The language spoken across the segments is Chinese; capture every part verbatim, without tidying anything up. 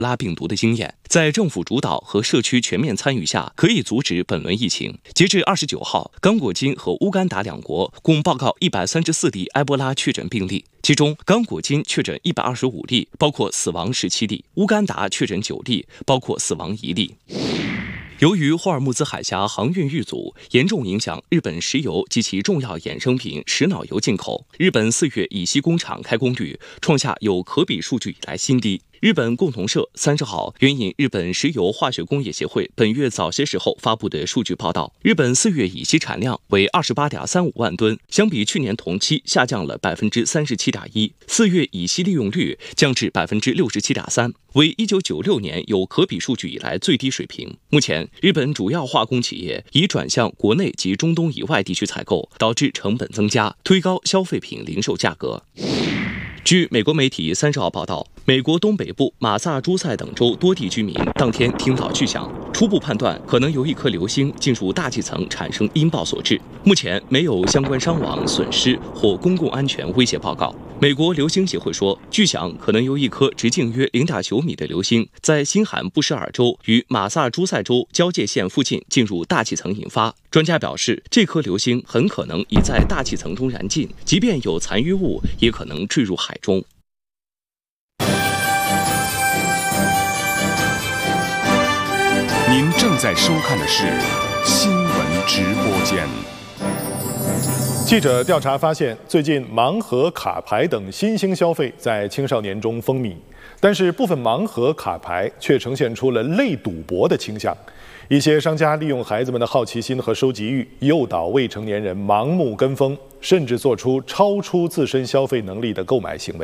拉病毒的经验，在政府主导和社区全面参与下，可以阻止本轮疫情。截至二十九号，刚果金和乌干达两国共报告一百三十四例埃博拉确诊病例，其中刚果金确诊一百二十五例，包括死亡十七例；乌干达确诊九例，包括死亡一例。由于霍尔木兹海峡航运遇阻，严重影响日本石油及其重要衍生品石脑油进口，日本四月乙烯工厂开工率创下有可比数据以来新低。日本共同社三十号援引日本石油化学工业协会本月早些时候发布的数据报道，日本四月乙烯产量为二十八点三五万吨，相比去年同期下降了百分之三十七点一，四月乙烯利用率降至百分之六十七点三，为一九九六年有可比数据以来最低水平。目前，日本主要化工企业已转向国内及中东以外地区采购，导致成本增加，推高消费品零售价格。据美国媒体三十号报道，美国东北部马萨诸塞等州多地居民当天听到巨响，初步判断可能由一颗流星进入大气层产生音爆所致。目前没有相关伤亡、损失或公共安全威胁报告。美国流星协会说，巨响可能由一颗直径约 零点九米的流星在新罕布什尔州与马萨诸塞州交界线附近进入大气层引发。专家表示，这颗流星很可能已在大气层中燃尽，即便有残余物，也可能坠入海中。 您正在收看的是新闻直播间。 记者调查发现，最近盲盒、卡牌等新兴消费在青少年中风靡，但是部分盲盒、卡牌却呈现出了类赌博的倾向。一些商家利用孩子们的好奇心和收集欲，诱导未成年人盲目跟风，甚至做出超出自身消费能力的购买行为。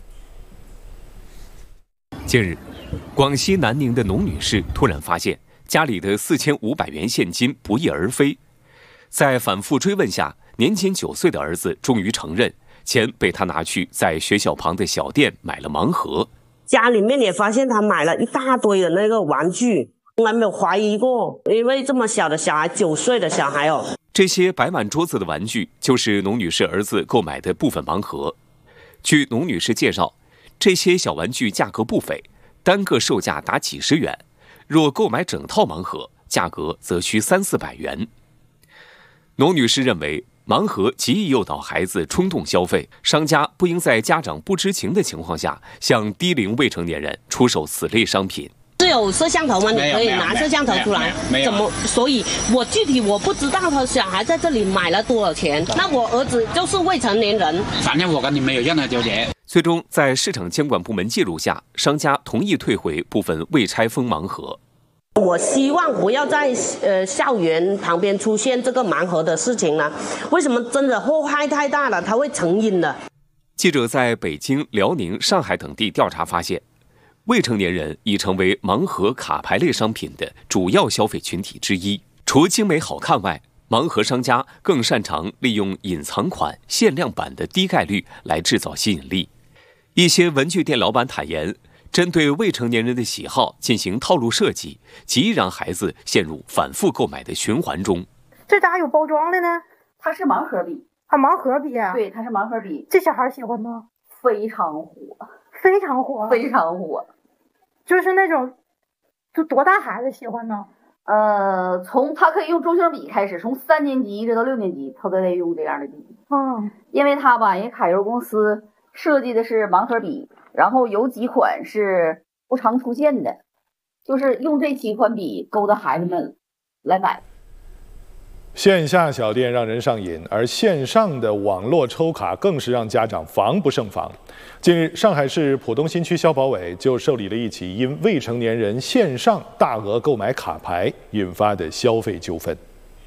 近日，广西南宁的农女士突然发现家里的四千五百元现金不翼而飞，在反复追问下，年仅九岁的儿子终于承认，钱被他拿去在学校旁的小店买了盲盒。 家里面也发现他买了一大堆的那个玩具，从来没有怀疑过，因为这么小的小孩，九岁的小孩哦。 这些摆满桌子的玩具就是农女士儿子购买的部分盲盒。据农女士介绍，这些小玩具价格不菲，单个售价达几十元，若购买整套盲盒，价格则需三四百元。农女士认为，盲盒极易诱导孩子冲动消费，商家不应在家长不知情的情况下向低龄未成年人出售此类商品。 是有摄像头吗？你可以拿摄像头出来。怎么？所以我具体我不知道他小孩在这里买了多少钱。那我儿子就是未成年人。 反正我跟你没有任何纠结。 最终，在市场监管部门介入下，商家同意退回部分未拆封盲盒。 我希望不要在呃校园旁边出现这个盲盒的事情了。为什么？真的祸害太大了，它会成瘾的。 记者在北京、辽宁、上海等地调查发现，未成年人已成为盲盒、卡牌类商品的主要消费群体之一。除精美好看外，盲盒商家更擅长利用隐藏款、限量版的低概率来制造吸引力。一些文具店老板坦言，针对未成年人的喜好进行套路设计，极易让孩子陷入反复购买的循环中。 这咋有包装的呢？ 它是盲盒笔啊，盲盒笔啊？ 对，它是盲盒笔。 这小孩喜欢吗？ 非常火， 非常火， 非常火。 就是那种，就多大孩子喜欢呢？ 呃，从他可以用中性笔开始，从三年级一直到六年级，他都得用这样的笔。 嗯， 因为他吧，人卡油公司设计的是盲盒笔，然后有几款是不常出现的，就是用这几款笔勾搭孩子们来买。 线下小店让人上瘾，而线上的网络抽卡更是让家长防不胜防。近日，上海市浦东新区消保委就受理了一起因未成年人线上大额购买卡牌引发的消费纠纷。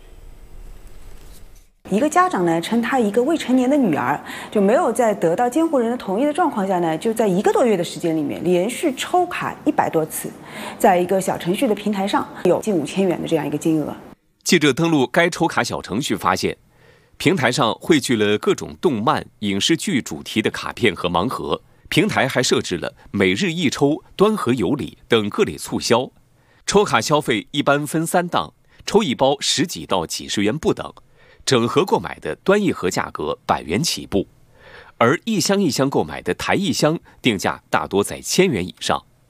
一个家长呢，称他一个未成年的女儿就没有在得到监护人的同意的状况下呢，就在一个多月的时间里面连续抽卡一百多次，在一个小程序的平台上有近五千元的这样一个金额。 记者登录该抽卡小程序发现，平台上汇聚了各种动漫、影视剧主题的卡片和盲盒，平台还设置了每日一抽、端盒有礼等各类促销。抽卡消费一般分三档，抽一包十几到几十元不等，整盒购买的端一盒价格百元起步，而一箱一箱购买的台一箱定价大多在千元以上。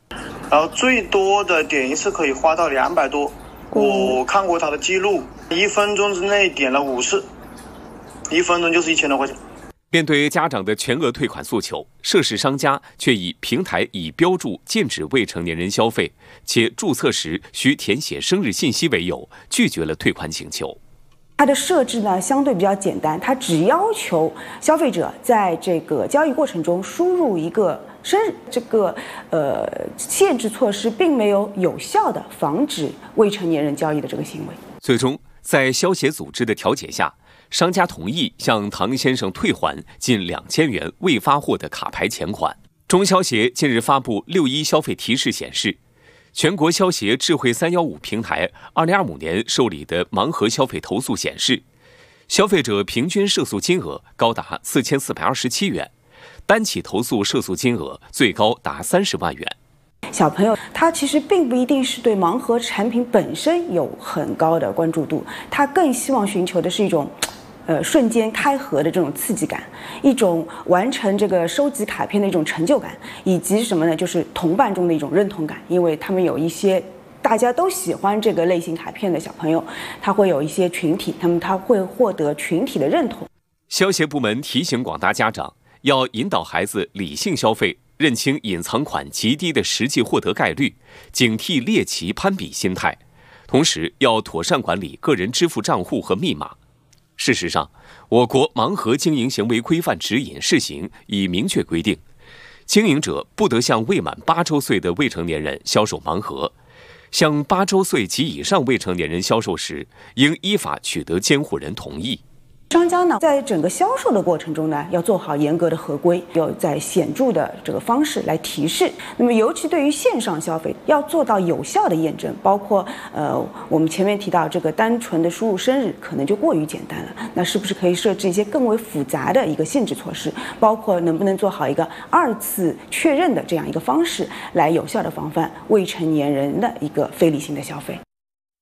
然后最多的点一次可以花到两百多，我看过他的记录，一分钟之内点了五次，一分钟就是一千多块钱。 面对家长的全额退款诉求，涉事商家却以平台已标注禁止未成年人消费，且注册时需填写生日信息为由，拒绝了退款请求。 它的设置呢相对比较简单，它只要求消费者在这个交易过程中输入一个生日，这个呃限制措施并没有有效的防止未成年人交易的这个行为。 最终，在消协组织的调解下，商家同意向唐先生退还近两千元未发货的卡牌钱款。中消协近日发布六一消费提示显示，全国消协智慧三一五平台二零二五年受理的盲盒消费投诉显示，消费者平均涉诉金额高达四千四百二十七元，单起投诉涉诉金额最高达三十万元。 小朋友他其实并不一定是对盲盒产品本身有很高的关注度，他更希望寻求的是一种呃，瞬间开盒的这种刺激感，一种完成这个收集卡片的一种成就感，以及什么呢？就是同伴中的一种认同感。因为他们有一些大家都喜欢这个类型卡片的小朋友，他会有一些群体，他们他会获得群体的认同。 消协部门提醒广大家长，要引导孩子理性消费，认清隐藏款极低的实际获得概率，警惕猎奇攀比心态，同时要妥善管理个人支付账户和密码。事实上，我国盲盒经营行为规范指引试行已明确规定，经营者不得向未满八周岁的未成年人销售盲盒，向八周岁及以上未成年人销售时，应依法取得监护人同意。 商家呢，在整个销售的过程中呢，要做好严格的合规，要在显著的这个方式来提示。那么，尤其对于线上消费，要做到有效的验证，包括呃，我们前面提到这个单纯的输入生日可能就过于简单了，那是不是可以设置一些更为复杂的一个限制措施？包括能不能做好一个二次确认的这样一个方式，来有效的防范未成年人的一个非理性的消费。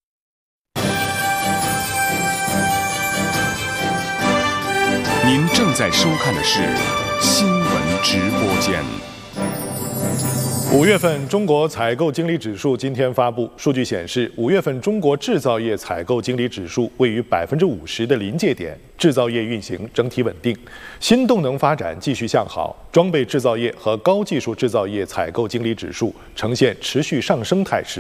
您正在收看的是新闻直播间。 五月份中国采购经理指数今天发布，数据显示，五月份中国制造业采购经理指数位于百分之五十的临界点，制造业运行整体稳定，新动能发展继续向好，装备制造业和高技术制造业采购经理指数呈现持续上升态势。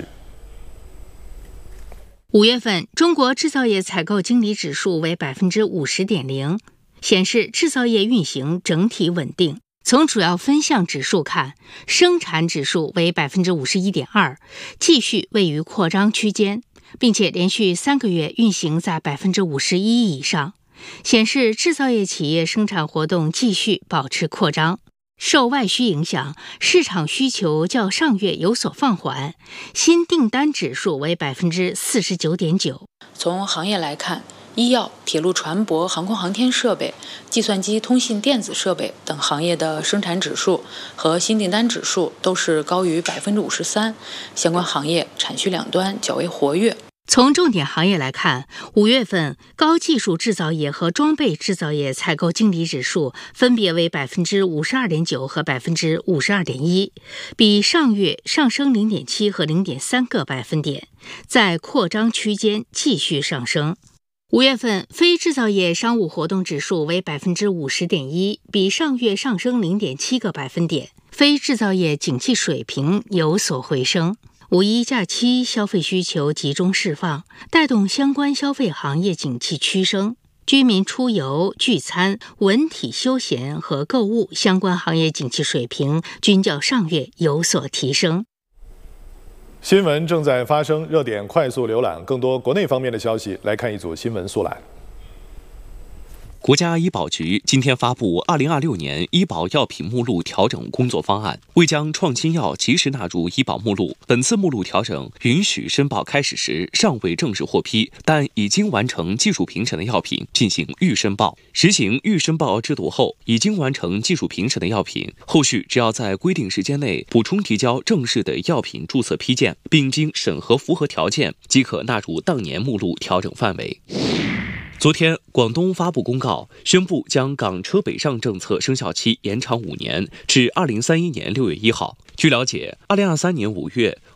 五月份中国制造业采购经理指数为百分之五十点零。显示制造业运行整体稳定。从主要分项指数看，生产指数为 百分之五十一点二， 继续位于扩张区间，并且连续三个月运行在 百分之五十一 以上，显示制造业企业生产活动继续保持扩张。受外需影响，市场需求较上月有所放缓，新订单指数为 百分之四十九点九。 从行业来看，医药、铁路船舶、航空航天设备、计算机通信电子设备等行业的生产指数和新订单指数都是高于 百分之五十三， 相关行业产需两端较为活跃。 从重点行业来看，五月份高技术制造业和装备制造业采购经理指数分别为 百分之五十二点九 和 百分之五十二点一， 比上月上升 零点七 和 零点三 个百分点，在扩张区间继续上升。五月份非制造业商务活动指数为 百分之五十点一， 比上月上升 零点七 个百分点，非制造业景气水平有所回升。五一假期消费需求集中释放，带动相关消费行业景气趋升，居民出游、聚餐、文体休闲和购物相关行业景气水平均较上月有所提升。 新闻正在发生，热点快速浏览。更多国内方面的消息，来看一组新闻速览。 国家医保局今天发布二零二六年医保药品目录调整工作方案，为将创新药及时纳入医保目录，本次目录调整允许申报开始时尚未正式获批，但已经完成技术评审的药品进行预申报。实行预申报制度后，已经完成技术评审的药品，后续只要在规定时间内补充提交正式的药品注册批件，并经审核符合条件，即可纳入当年目录调整范围。 昨天，广东发布公告，宣布将港车北上政策生效期延长五年，至二零三一年六月一号。据了解，二零二三年五月，